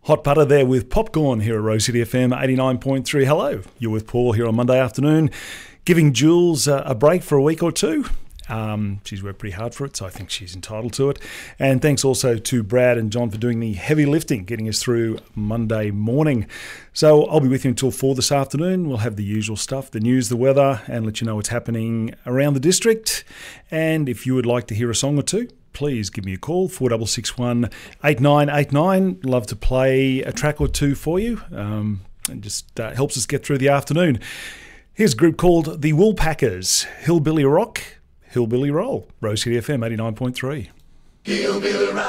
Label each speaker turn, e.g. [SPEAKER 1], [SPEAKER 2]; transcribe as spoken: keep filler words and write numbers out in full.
[SPEAKER 1] Hot butter there with Popcorn here at Rose City F M eighty-nine point three. Hello, you're with Paul here on Monday afternoon, giving Jules uh, a break for a week or two. Um, she's worked pretty hard for it, so I think she's entitled to it. And thanks also to Brad and John for doing the heavy lifting, getting us through Monday morning. So I'll be with you until four this afternoon. We'll have the usual stuff, the news, the weather, and let you know what's happening around the district. And if you would like to hear a song or two, please give me a call, four six six one, eight nine eight nine. Love to play a track or two for you. Um, and just uh, helps us get through the afternoon. Here's a group called the Woolpackers, Hillbilly Rock, Hillbilly Roll, Rose City F M eighty-nine point three.
[SPEAKER 2] Hillbilly Rock.